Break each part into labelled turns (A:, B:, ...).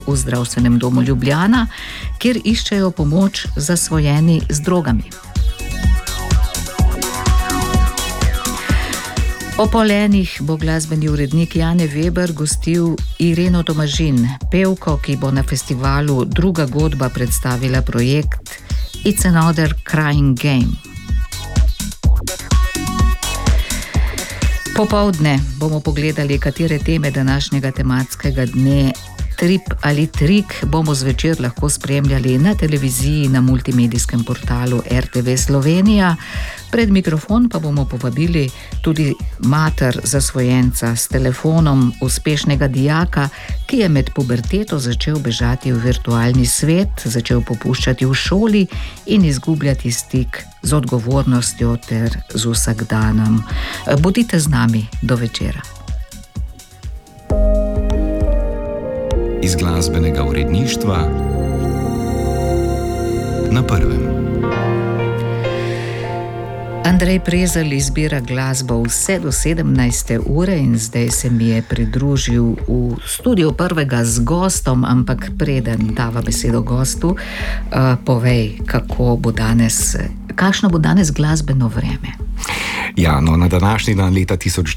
A: v zdravstvenem domu Ljubljana, kjer iščejo pomoč zasvojeni z drogami. O pol enih bo glasbeni urednik Jane Weber gostil Ireno Tomažin, pevko, ki bo na festivalu Druga godba predstavila projekt It's Another Crying Game. Popoldne bomo pogledali, katere teme današnjega tematskega dne Trip ali trik bomo zvečer lahko spremljali na televiziji na multimedijskem portalu RTV Slovenija. Pred mikrofon pa bomo povabili tudi mater zasvojenca s telefonom, uspešnega dijaka, ki je med puberteto začel bežati v virtualni svet, začel popuščati v šoli in izgubljati stik z odgovornostjo ter z vsakdanom. Bodite z nami do večera.
B: Iz glasbenega uredništva na prvem.
A: Andrej Prezelj izbira glasbo vse do 17. ure in zdaj se mi je pridružil v studiu prvega z gostom, ampak preden dava besedo gostu, povej, kakšno bo danes glasbeno vreme.
B: Ja, na današnji dan leta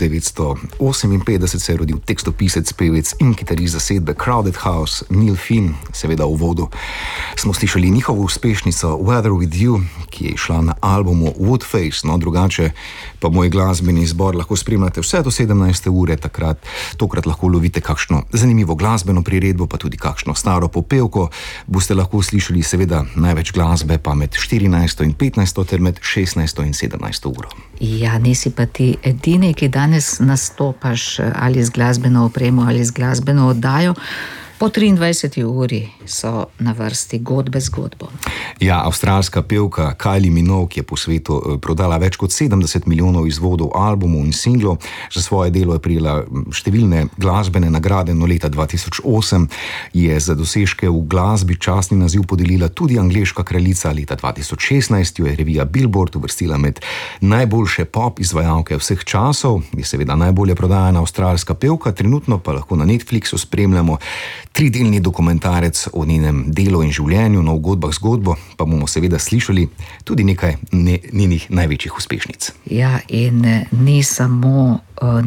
B: 1958 se je rodil tekstopisec, pevec in kitarist zasedbe Crowded House Neil Finn. Seveda v uvodu smo slišali njihovo uspešnico Weather With You, ki je išla na albumu Woodface. Drugače pa moj glasbeni izbor lahko spremljate vse do 17. ure, tokrat lahko lovite kakšno zanimivo glasbeno priredbo, pa tudi kakšno staro popevko. Boste lahko slišali seveda največ glasbe pa med 14. in 15. ter med 16. in 17. uro.
A: Ja, nisi pa ti edini, ki danes nastopaš ali z glasbeno opremo ali z glasbeno oddajo. Po 23. uri so na vrsti godbe z godbo.
B: Ja, avstralska pevka Kylie Minogue, ki je po svetu prodala več kot 70 milijonov izvodov albumov in singlov. Za svoje delo je prijela številne glasbene nagrade. Leta 2008 je za dosežke v glasbi častni naziv podelila tudi angleška kraljica. Leta 2016 jo je revija Billboard uvrstila med najboljše pop izvajalke vseh časov. Je seveda najbolje prodajana avstralska pevka, trenutno pa lahko na Netflixu spremljamo 3-delni dokumentarec o njenem delu in življenju. V godbah z godbo pa bomo seveda slišali tudi nekaj njenih največjih uspešnic.
A: Ja, in ni samo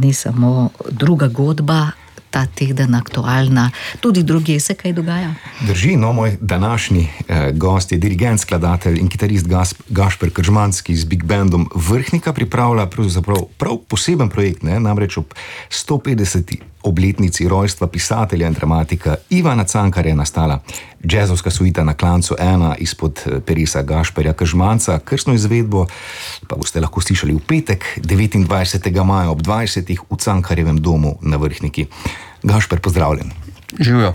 A: druga godba ta teden aktualna, tudi drugje se kaj dogaja?
B: Drži, moj današnji gost je dirigent, skladatelj in kitarist Gašper Kržmanc, ki z Big Bandom Vrhnika pripravlja prav poseben projekt, namreč ob 150. obletnici rojstva pisatelja in dramatika Ivana Cankarja je nastala džezovska suita Na klancu 1 izpod peresa Gašperja Kržmanca. Krstno izvedbo pa boste lahko slišali v petek, 29. maja ob 20. v Cankarjevem domu na Vrhniki. Gašper, pozdravljen.
C: Živijo.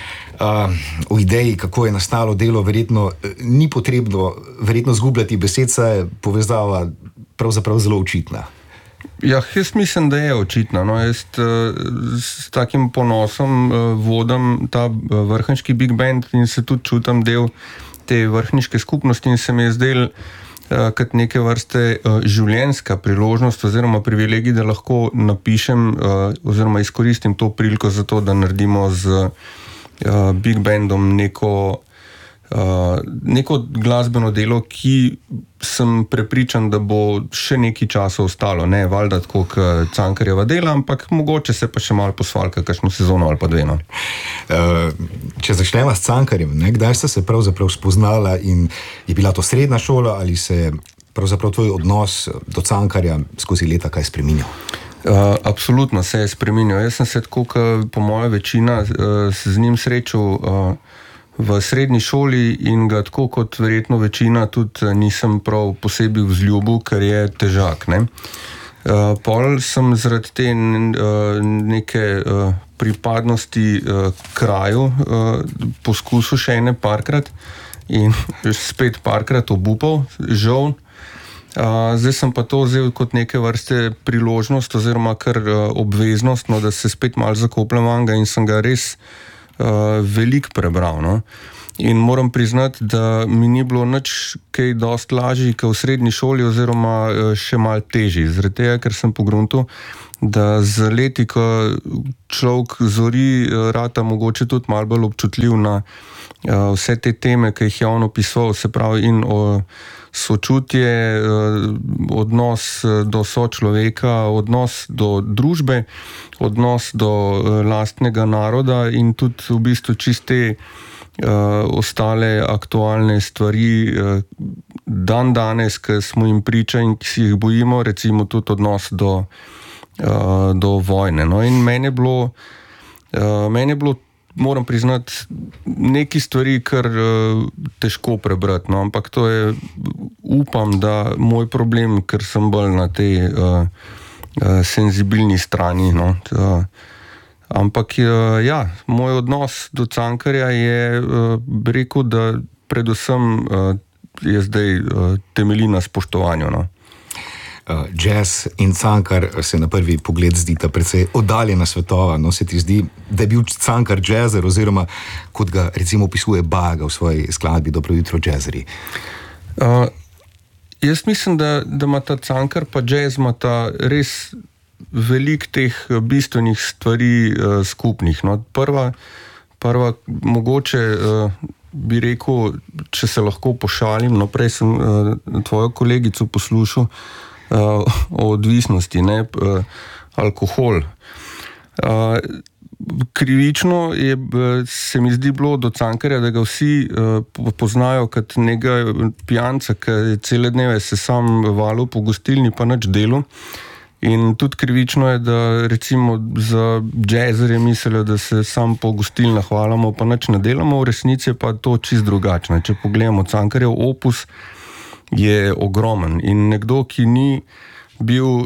B: V ideji, kako je nastalo delo, verjetno ni potrebno zgubljati besed, saj je povezava pravzaprav zelo očitna.
C: Ja, jaz mislim, da je očitno. Jaz s takim ponosom vodim ta vrhniški Big Band in se tudi čutim del te vrhniške skupnosti in se mi je zdel kot neke vrste življenjska priložnost oziroma privilegij, da lahko napišem oziroma izkoristim to priliko za to, da naredimo z Big Bandom neko glasbeno delo, ki sem prepričan, da bo še nekaj časa ostalo. Ne valjda tako kot Cankarjeva dela, ampak mogoče se pa še malo posvalka kakšno sezono ali pa dve.
B: Če začneva s Cankarjem, kdaj ste se pravzaprav spoznala in je bila to srednja šola ali se je pravzaprav tvoj odnos do Cankarja skozi leta kaj spreminjal?
C: Absolutno se je spreminjal. Jaz sem se tako, po moja večina, z njim srečal v srednji šoli in ga tako kot verjetno večina tudi nisem prav posebej vzljubil, ker je težak. Pol sem zaradi te neke pripadnosti kraju poskusil še ene parkrat in spet parkrat obupal, žal. Zdaj sem pa to vzel kot neke vrste priložnost oziroma kar obveznost, da se spet malo zakopljem vanga in sem ga res veliko prebral. In moram priznati, da mi ni bilo nič kaj dosti lažji, kot v srednji šoli, oziroma še malo težji. Zaradi tega, ker sem pogruntil, da z leti, ko človek zori, rata mogoče tudi malo bolj občutljiv na vse te teme, ki jih je on opisoval, se pravi in o sočutje, odnos do sočloveka, odnos do družbe, odnos do lastnega naroda in tudi v bistvu čiste ostale aktualne stvari dan danes, ki smo jim priča in ki si jih bojimo, recimo tudi odnos do vojne. No, in meni je bilo, moram priznati, neki stvari kar težko prebrati, no, ampak to je, upam, da moj problem, ker sem bolj na tej senzibilni strani, no. Ampak ja, moj odnos do Cankarja je, bi rekel, da predvsem je zdaj temelji na spoštovanju, no.
B: Jazz in Cankar se na prvi pogled zdita precej oddaljena svetova, no, se ti zdi, da je bil Cankar jazzer, oziroma kot ga recimo opisuje Baga v svoji skladbi Dobro jutro, jazzeri?
C: Jaz mislim, da ima ta Cankar pa jazz imata res veliko teh bistvenih stvari skupnih. No, prva mogoče bi rekel, če se lahko pošalim, no, prej sem tvojo kolegico poslušal o odvisnosti, ne, alkohol. Krivično se mi zdi bilo do Cankarja, da ga vsi poznajo kot nekega pijanca, ki cele dneve se sam valil po gostilni pa nič delu. In tudi krivično je, da recimo za jazzerje mislijo, da se sam po gostilnah valamo pa nič ne delamo, v resnici je pa to čist drugačno. Če pogledamo Cankarjev opus, je ogromen. In nekdo, ki ni bil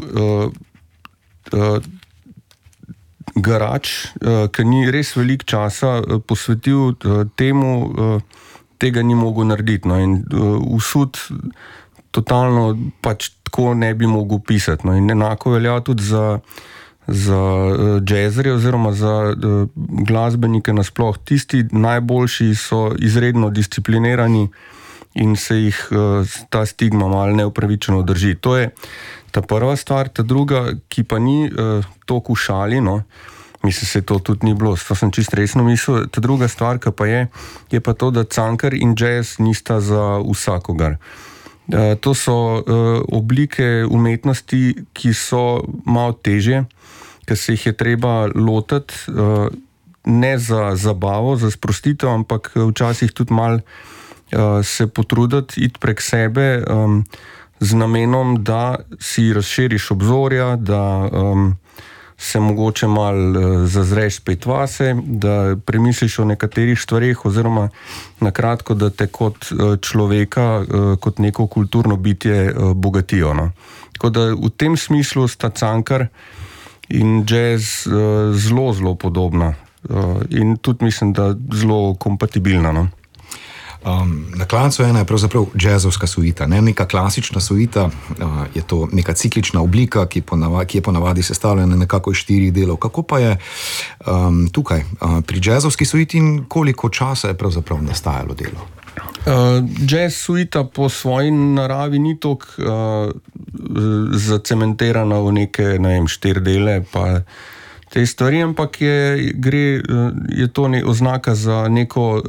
C: garač, ki ni res veliko časa posvetil temu, tega ni mogel narediti. No. In usud totalno pač tako ne bi mogel pisati. No. In enako velja tudi za jazzerje oziroma za glasbenike nasploh. Tisti najboljši so izredno disciplinirani in se jih ta stigma malo neupravičeno drži. To je ta prva stvar. Ta druga, ki pa ni toliko v šali, no, mislim, se to tudi ni bilo, to sem čisto resno mislil. Ta druga stvar, ki pa je pa to, da Cankar in jazz nista za vsakogar. To so oblike umetnosti, ki so malo težje, ker se jih je treba lotiti ne za zabavo, za sprostitev, ampak včasih tudi malo se potruditi, iti prek sebe z namenom, da si razširiš obzorja, da se mogoče malo zazreš spet vase, da premisliš o nekaterih stvareh oziroma nakratko, da te kot človeka, kot neko kulturno bitje bogatijo. No. Tako da v tem smislu sta Cankar in jazz zelo, zelo podobna in tudi mislim, da zelo kompatibilna. No.
B: Na klancu ena je pravzaprav jazzovska suita, ne? Neka klasična suita, je to neka ciklična oblika, ki je ponavadi sestavljena nekako iz 4 delov. Kako pa je tukaj pri jazzovski suiti in koliko časa je pravzaprav nastajalo delo?
C: Jazz suita po svoji naravi ni toliko zacementirana v neke, ne vem, 4 dele, pa te stvari, ampak je to oznaka za neko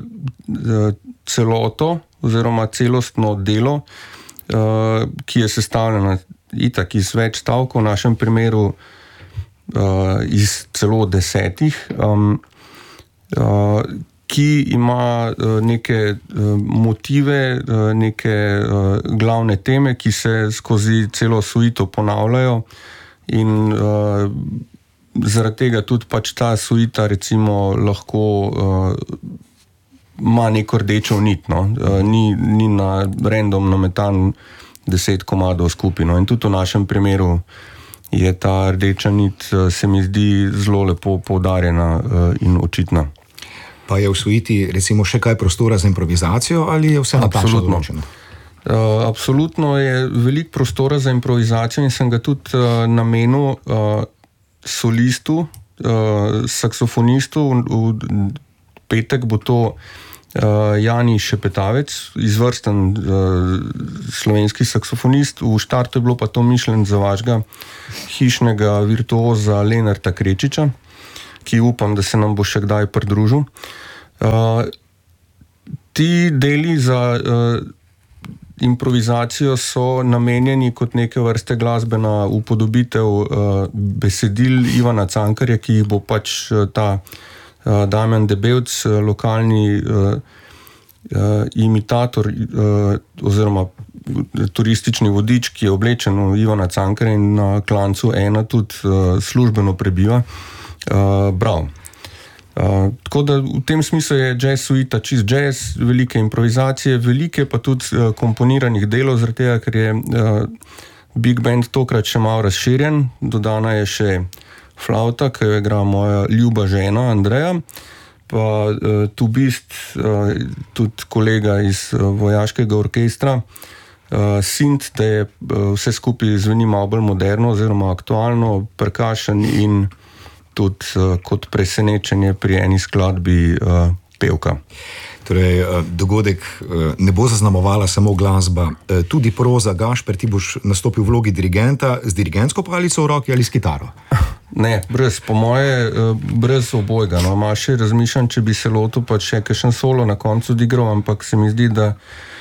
C: celoto oziroma celostno delo, ki je sestavljena itak iz več stavkov, v našem primeru iz celo 10, ki ima neke motive, neke glavne teme, ki se skozi celo suito ponavljajo in zaradi tega tudi pač ta suita recimo lahko ima neko rdečo nit, no. Ni na random nametan 10 komadov skupaj. No. In tudi v našem primeru je ta rdeča nit, se mi zdi, zelo lepo poudarjena in očitna.
B: Pa je v suiti recimo še kaj prostora za improvizacijo ali je vse natančno določeno?
C: Absolutno je veliko prostora za improvizacijo in sem ga tudi namenil solistu, saksofonistu. V petek bo to Jani Šepetavec, izvrsten slovenski saksofonist. V štartu je bilo pa to mišljen za vašega hišnega virtuoza Lenarta Krečiča, ki upam, da se nam bo še kdaj pridružil. Ti deli za improvizacijo so namenjeni kot neke vrste glasbena upodobitev besedil Ivana Cankarja, ki jih bo pač ta Damjan Debevc, lokalni imitator oziroma turistični vodič, ki je oblečen v Ivana Cankarja in na Klancu 1 tudi službeno prebiva, bral. Tako da v tem smislu je jazz suita čist jazz, velike improvizacije, velike pa tudi komponiranih delov, zaradi tega, ker je big band tokrat še malo razširjen, dodana je še flauta, ki jo igra moja ljuba žena Andreja, pa tubist, tudi kolega iz vojaškega orkestra, synth, da je vse skupaj zveni malo bolj moderno oziroma aktualno, percussion in tudi kot presenečenje pri eni skladbi pevka.
B: Torej, dogodek ne bo zaznamovala samo glasba, tudi proza. Gašper, ti boš nastopil v vlogi dirigenta z dirigentsko palico v roki ali s kitaro?
C: Ne, po moje, brez obojga. No. Še razmišljam, če bi se lotil pa še kakšen solo na koncu odigral, ampak se mi zdi, da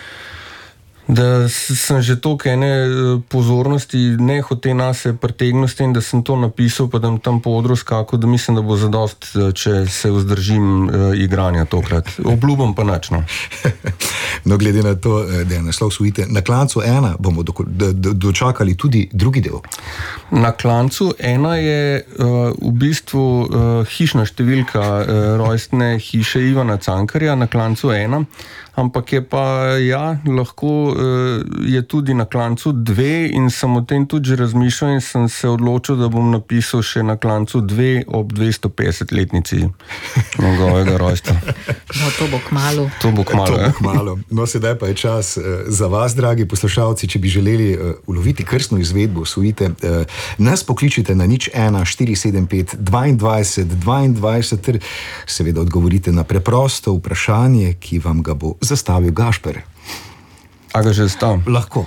C: sem že toliko ene pozornosti nehote nase pritegnil s tem, da sem to napisal, pa da tam po odru skakal, da mislim, da bo zadost, če se vzdržim igranja tokrat. Obljubam pa nič, no.
B: No, glede na to, da je naslov suite, na Klancu 1 bomo dočakali tudi drugi del.
C: Na Klancu 1 je v bistvu hišna številka rojstne hiše Ivana Cankarja na Klancu 1, ampak je pa, lahko je tudi na Klancu 2 in sem o tem tudi že razmišljal in sem se odločil, da bom napisal še na Klancu 2 ob 250-letnici njegovega rojstva.
A: No, to bo kmalu.
C: To bo kmalu.
B: No, sedaj pa je čas za vas, dragi poslušalci, če bi želeli uloviti krstno izvedbo suite, nas pokličite na 01 475 22 22 ter seveda odgovorite na preprosto vprašanje, ki vam ga bo zastavil Gašper.
C: A ga že zastavim?
B: Lahko.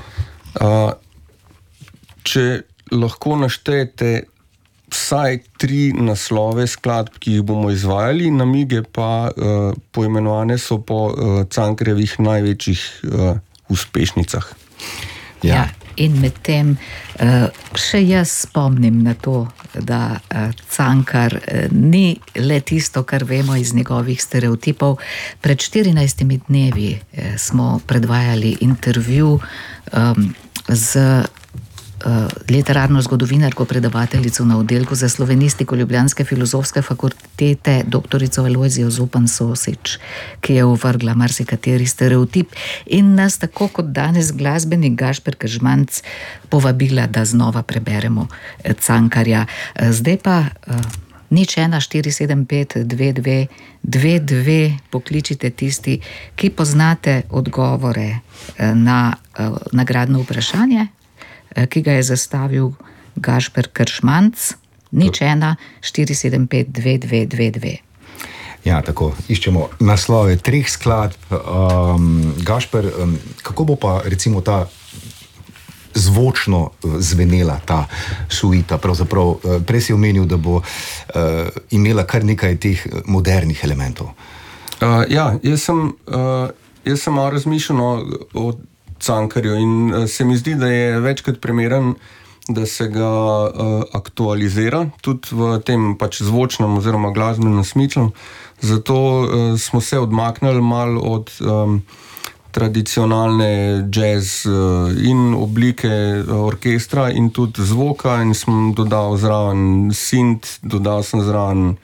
C: Če lahko naštejete vsaj 3 naslove skladb, ki jih bomo izvajali, namige pa poimenovane so po Cankarjevih največjih uspešnicah.
A: Ja. In medtem še jaz spomnim na to, da Cankar ni le tisto, kar vemo iz njegovih stereotipov. Pred 14 dnevi smo predvajali intervju z literarno zgodovinarko, predavateljico na oddelku za slovenistiko Ljubljanske filozofske fakultete, doktorico Alojzijo Zupan Sosič, ki je ovrgla marsikateri stereotip in nas tako kot danes glasbenik Gašper Keržmanc povabila, da znova preberemo Cankarja. Zdaj pa 01 475 22 22 pokličite tisti, ki poznate odgovore na nagradno vprašanje, ki ga je zastavil Gašper Keržmanc, 01 475 22 22.
B: Ja, tako, iščemo naslove 3 skladb. Gašper, kako bo pa recimo ta zvočno zvenela ta suita? Pravzaprav, prej si omenil, da bo imela kar nekaj teh modernih elementov.
C: Jaz sem malo razmišljal o Cankarju in se mi zdi, da je večkrat primeren, da se ga aktualizira tudi v tem pač zvočnem oziroma glasbenem smislu. Zato smo se odmaknili malo od tradicionalne jazz in oblike orkestra in tudi zvoka in sem dodal zraven synth, dodal sem zraven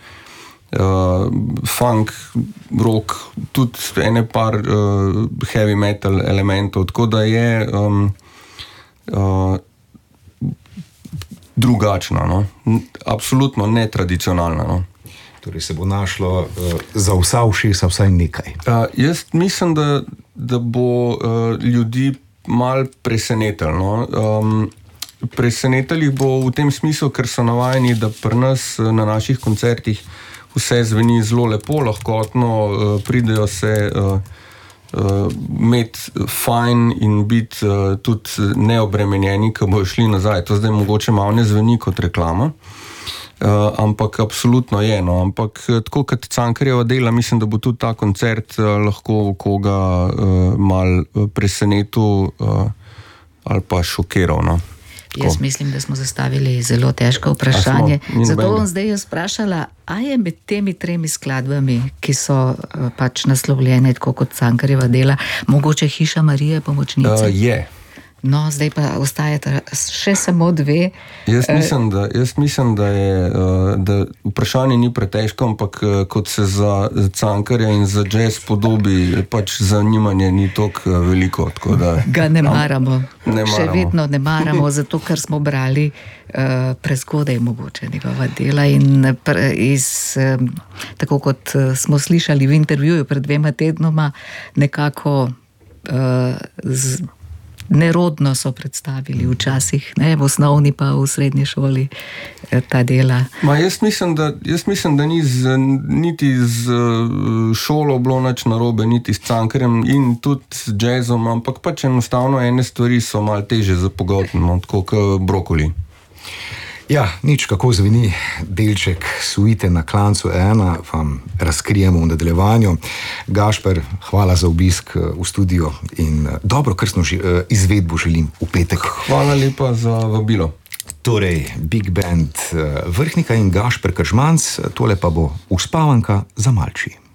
C: funk, rock, tudi ene par heavy metal elementov, tako da je drugačna, no? Absolutno netradicionalna. No?
B: Torej se bo našlo za vsa ušesa vsaj nekaj.
C: Jaz mislim, da bo ljudi malo presenetilo. No? Presenetili jih bo v tem smislu, ker so navajeni, da pri nas na naših koncertih vse zveni zelo lepo, lahkotno, pridejo se imeti fajn in biti tudi neobremenjeni, ko bojo šli nazaj. To zdaj mogoče malo ne zveni kot reklama, ampak absolutno je. No. Ampak tako kot Cankarjeva dela, mislim, da bo tudi ta koncert lahko koga mal presenetil ali pa šokiral. No.
A: Jaz mislim, da smo zastavili zelo težko vprašanje. Zato bom zdaj jaz vprašala, a je med temi 3 skladbami, ki so pač naslovljene tako kot Cankarjeva dela, mogoče Hiša Marije Pomočnice?
C: Je.
A: No, zdaj pa ostajata še samo 2.
C: Jaz mislim, da vprašanje ni pretežko, ampak kot se za Cankarja in za jazz podobi, pač zanimanje ni toliko veliko. Tako da,
A: ga ne maramo.
C: Ne maramo.
A: Še vedno ne maramo, zato ker smo brali prezgodaj mogoče njegova dela in tako kot smo slišali v intervjuju pred 2 tednoma, nekako nerodno so predstavili včasih, ne, v osnovni pa v srednji šoli ta dela.
C: Jaz mislim, da ni niti z šolo bilo nič narobe, niti s Cankarjem in tudi s jazzom, ampak pač enostavno ene stvari so malo teže za pogotno, tako kot brokoli.
B: Ja, nič, kako zveni delček suite na Klancu 1, vam razkrijemo v nadaljevanju. Gašper, hvala za obisk v studio in dobro krstno izvedbo želim v petek.
C: Hvala lepa za vabilo.
B: Torej, Big Band Vrhnika in Gašper Kržmanc, tole pa bo Uspavanka za Malči.